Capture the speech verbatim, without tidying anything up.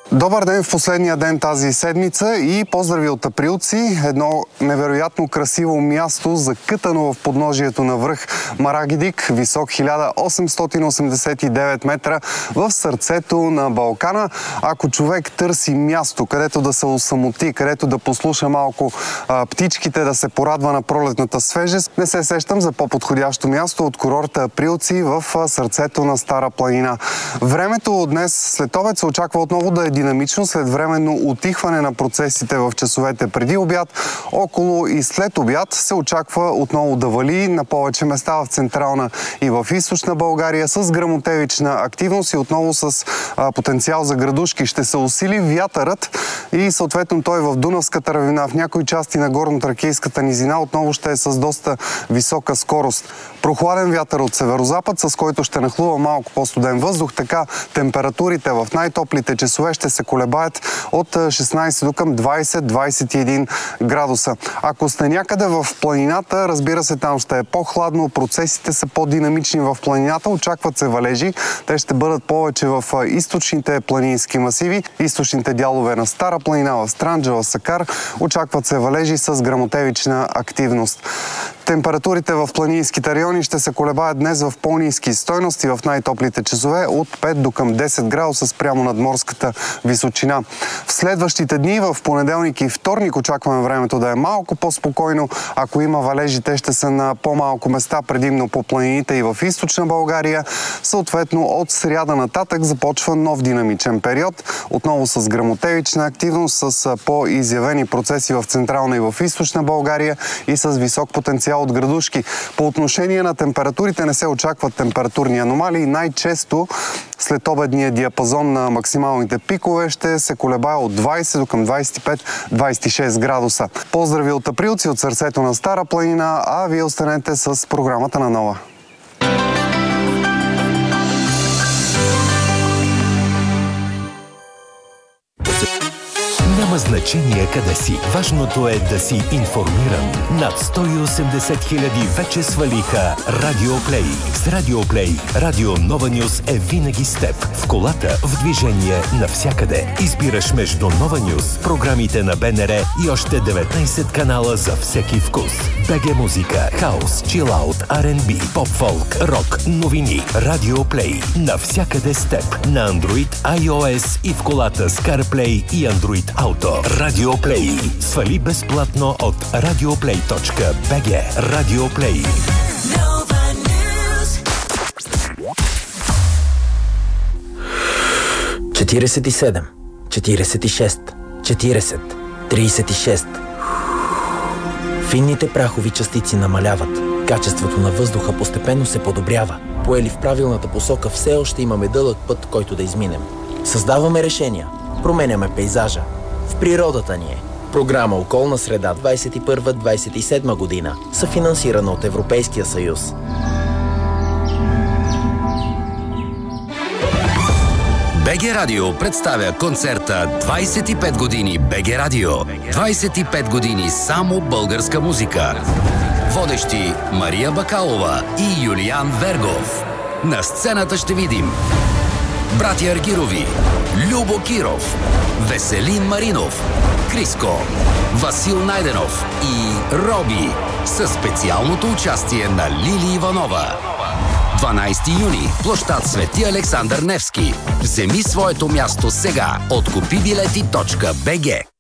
Добър ден в последния ден тази седмица и поздрави от априлци. Едно невероятно красиво място, закътано в подножието на връх Марагидик, висок хиляда осемстотин осемдесет и девет метра в сърцето на Балкана. Ако човек търси място, където да се осамоти, където да послуша малко а, птичките, да се порадва на пролетната свежест, не се сещам за по-подходящо място от курорта Априлци в а, сърцето на Стара планина. Времето днес след обед се очаква отново да е динамично, след временно утихване на процесите в часовете преди обяд. Около и след обяд се очаква отново да вали на повече места в централна и в източна България с гръмотевична активност и отново с а, потенциал за градушки. Ще се усили вятърът и съответно той в Дунавската равнина, в някои части на горно-тракийската низина отново ще е с доста висока скорост. Прохладен вятър от северозапад, с който ще нахлува малко по-студен въздух. Така температурите в най-топлите часове ще се колебаят от шестнайсет до към двайсет до двайсет и един градуса. Ако сте някъде в планината, разбира се, там ще е по-хладно, процесите са по-динамични в планината, очакват се валежи. Те ще бъдат повече в източните планински масиви, източните дялове на Стара планина, в Странджа, в Сакар. Очакват се валежи с гръмотевична активност. Температурите в планинските райони ще се колебаят днес в по-ниски стойности в най-топлите часове от пет до към десет градуса спрямо надморската височина. В следващите дни, в понеделник и вторник, очакваме времето да е малко по-спокойно. Ако има валежи, те ще са на по-малко места, предимно по планините и в източна България. Съответно, от сряда нататък започва нов динамичен период. Отново с гръмотевична активност, с по-изявени процеси в централна и в източна България и с висок потенциал от градушки. По отношение на температурите не се очакват температурни аномалии. Най-често след обедния диапазон на максималните пикове ще се колебае от двайсет до към двайсет и пет до двайсет и шест градуса. Поздрави от Априлци, от сърцето на Стара планина, а вие останете с програмата на Нова. Няма значение къде си. Важното е да си информиран. Над сто и осемдесет хиляди вече свалиха Радиоплей. С Радиоплей Радио Нова Нюз е винаги с теб. В колата, в движение, навсякъде. Избираш между Нова Нюз, програмите на БНР и още деветнайсет канала за всеки вкус. БГ музика, хаус, чилаут, Ар енд Би, поп-фолк, рок, новини. Радиоплей. Навсякъде с теб. На Android, iOS и в колата с CarPlay и Android Auto. Радиоплей. Свали безплатно от радиоплей точка би джи. Радиоплей. четирийсет и седем, четирийсет и шест, четирийсет, трийсет и шест. Финните прахови частици намаляват. Качеството на въздуха постепенно се подобрява. Поели в правилната посока, все още имаме дълъг път, който да изминем. Създаваме решения. Променяме пейзажа. В природата ни е. Програма Околна среда двайсет и първа до двайсет и седма година, съфинансирана от Европейския съюз. БГ Радио представя концерта двайсет и пет години БГ Радио. двайсет и пет години само българска музика. Водещи Мария Бакалова и Юлиан Вергов. На сцената ще видим братя Аргирови, Любо Киров, Веселин Маринов, Криско, Васил Найденов и Роби със специалното участие на Лили Иванова. дванайсети юни, площад Свети Александър Невски. Вземи своето място сега от купи билети точка би джи.